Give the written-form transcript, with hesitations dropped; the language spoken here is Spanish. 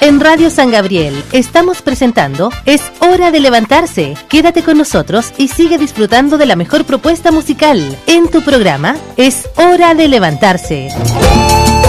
En Radio San Gabriel estamos presentando Es Hora de Levantarse. Quédate con nosotros y sigue disfrutando de la mejor propuesta musical en tu programa Es Hora de Levantarse.